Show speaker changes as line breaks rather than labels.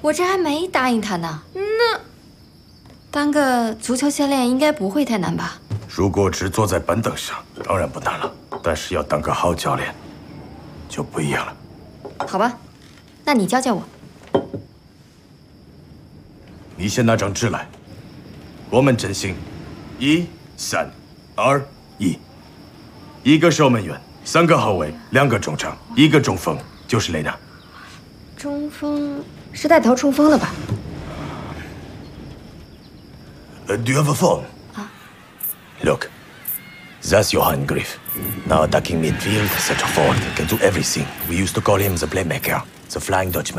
我这还没答应他呢。那当个足球教练应该不会太难吧？
如果只坐在板凳上，当然不难了。但是要当个好教练，就不一样了。
好吧，那你教教我。
你先拿张纸来，我们阵型，1、3、2、1。一个守门员，3个后卫，2个中场，1个中锋，就是雷纳。
中锋是带头冲锋的吧
？Do you have a phone? Look, that's Johan Griff. Now attacking midfield, center forward, can do everything. We used to call him the playmaker, the Flying Dutchman.